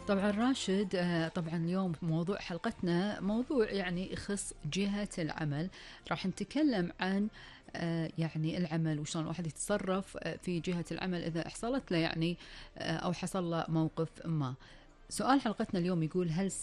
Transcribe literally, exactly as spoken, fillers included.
طبعا راشد، آه، طبعا اليوم موضوع حلقتنا موضوع يعني يخص جهة العمل. راح نتكلم عن آه، يعني العمل وشلون الواحد يتصرف آه، في جهة العمل إذا حصلت له يعني آه، أو حصل له موقف ما. سؤال حلقتنا اليوم يقول: هل